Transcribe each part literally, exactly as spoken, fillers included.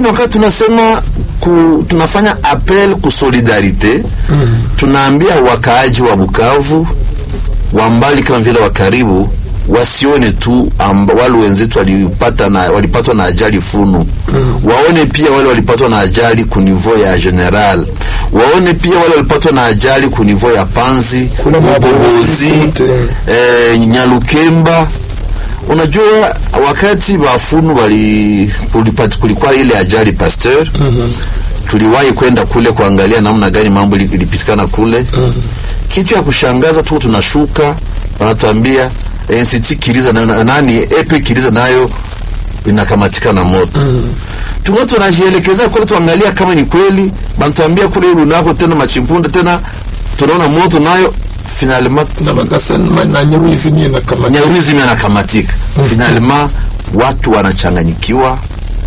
Lakini wakati tunasema ku, tunafanya appel ku solidarite, mm. tunaambia wakaaji wa Bukavu wa mbali kama vile wa karibu wasione tu wale wenzetu walipata na walipatwa na ajali Funu, mm. waone pia wale walipatwa na ajali ku niveau ya General, waone pia wale walipatwa na ajali ku niveau ya Panzi, Mbozi, eh, Nyalukemba. Unajua wakati wa Funu wali kulipata kulikuwa ile ajali Pasteur, mm-hmm. tuliwahi kwenda kule kuangalia namna gani mambo ilipitikana kule, mm-hmm. kitu ya kushangaza tu, tunashuka wanatuambia N C T Kiriza na nani epi Kiriza nayo inakamatika na moto. Mm. Tungo tunajielekeza kule tuangalia kama ni kweli, bantuambia kule Runako tena Machimpunda tena tunaona moto nayo finalement na bakasema na Nyaruzi mimi na kama Nyaruzi mimi nakamatika. Mm. Finalement watu wanachanganyikiwa.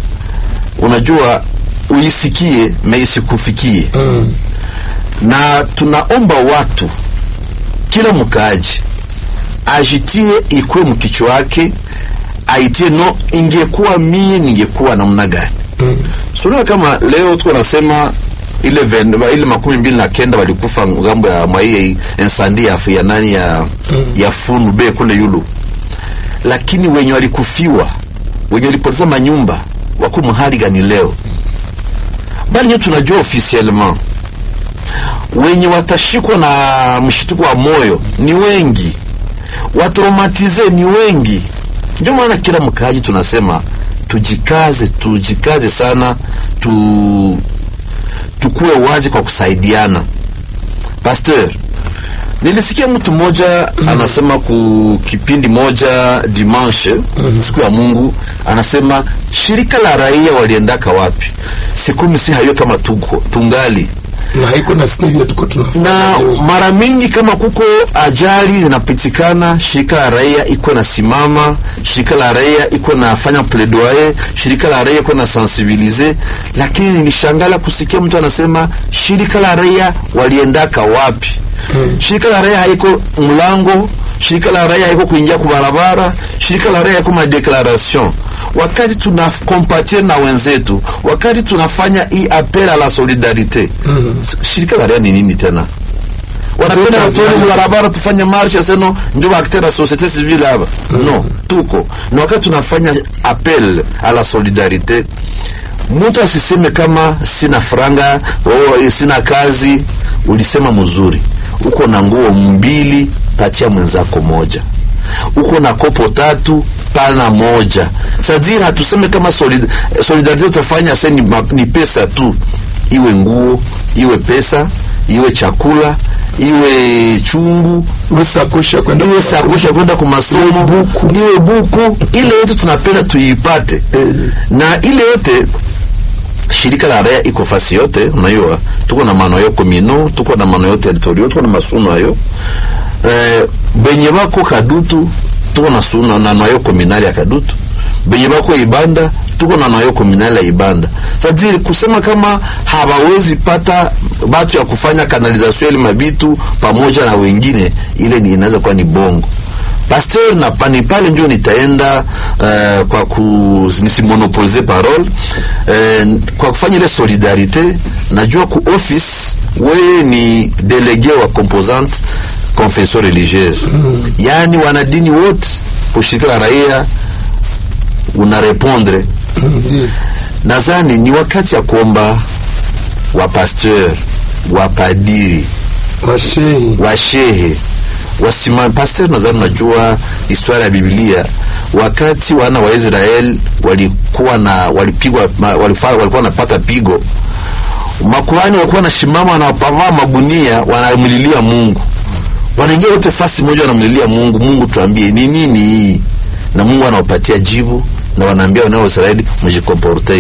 Unajua uisikie meisikufikie. Mm. Na tunaomba watu kila mkaaji ajitie ikwe mkichwa wake, aitie no ingekuwa mie ningekuwa namna gani. Mm. Sura kama leo tuko nasema ile vende, ile makumi mbili na kenda walikufa ngambo ya Maiye insandi ya ya nani ya mm. ya Funu be kule yulu. Lakini wenye walikufiwa, wenye walipoteza manyumba wako mahali gani leo? Bali yetu tunajua officiellement wenye watashikwa na mshituko wa moyo ni wengi, watraumatize ni wengi. Ndio maana kila mkaaji tunasema tujikaze, tujikaze sana, tu tukue wazi kwa kusaidiana. Pasteur, nilisikia mtu mmoja mm-hmm. anasema ku kipindi moja dimanche, mm-hmm. siku ya Mungu, anasema shirika la raia waliendaka wapi? Siku si hayo kama tuko tungali na haiko na sivyo tuko tunafanya. Na mara mingi kama kuko ajali zinapitikana, shirika la raia iko na simama, shirika la raia iko na fanya plaidoyer, shirika la raia iko na sensibiliser. Lakini nilishangala kusikia mtu anasema shirika la raia waliendaka wapi? Hmm. Shirika la raia haiko mlango, shirika la raia haiko kuingia kwa barabara, shirika la raia haiko ma declaration. Wakati tunakompatia na wenzetu, wakati tunafanya hii appel à la solidarité, mm-hmm. shirika la raia ni nini tena? Wanapenda watuone barabara tufanye marche seno ndio acteur la société civile hapa. Mm-hmm. No, tuko. Na wakati tunafanya appel à la solidarité, mtu asiseme kama sina franga, oh, sina kazi. Ulisema mzuri. Uko na nguo mbili, patia mwenzako moja. Uko na kopo tatu, pana moja. Sadira hatuseme kama solid, solidarity utafanya sasa ni, ni pesa tu. Iwe nguo, iwe pesa, iwe chakula, iwe chungu, iwe sakosha kwenda iwe sakosha kwenda kwa masomo, buku. Iwe buku, ile yote tunapenda tuipate. Eh. Na ile yote shirika la raia iko fasi yote, unajua tuko na mano yoko mino, tuko na mano yote territorio, tuko na masuno hayo. Eh, benye bako Kadutu tuko na suna na nayo komunali ya Kadutu, benye bako Ibanda tuko na nayo komunali ya Ibanda. Sasa kusema kama hawawezi pata batu ya kufanya kanalization ile mabitu pamoja na wengine, ile ni inaweza kuwa ni bongo. Pasteur na pani pale ndio nitaenda uh, kwa ku nisimonopolize parole uh, kwa kufanya ile solidarite. Najua ku office wewe ni délégué wa composante confession religieuse, mm. yani wanadini wote kushirika la raia una répondre. Mm. Nadhani ni wakati ya kuomba wa pasteur, wa padiri, wa shehe, wa shehe wasimame. Pasteur, nadhani najua historia ya Biblia, wakati wana wa Israeli walikuwa na walipigwa walifaa walikuwa wanapata pigo, makuhani walikuwa na shimama na pavaa magunia wanamlilia Mungu. Wanaingia wote fasi moja wanamlilia Mungu, Mungu tuambie ni nini hii? Na Mungu anawapatia jibu na wanaambia wanao Israeli mjikomporte